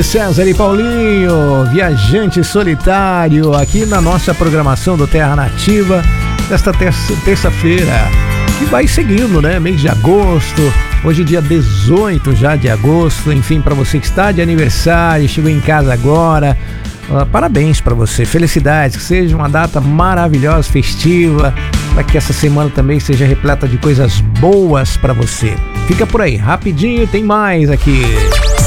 Júlio César e Paulinho, viajante solitário, aqui na nossa programação do Terra Nativa, desta terça-feira, que vai seguindo, né? Mês de agosto, hoje dia 18 já de agosto, enfim, para você que está de aniversário, chegou em casa agora, parabéns para você, felicidades, que seja uma data maravilhosa, festiva, para que essa semana também seja repleta de coisas boas para você. Fica por aí, rapidinho, tem mais aqui.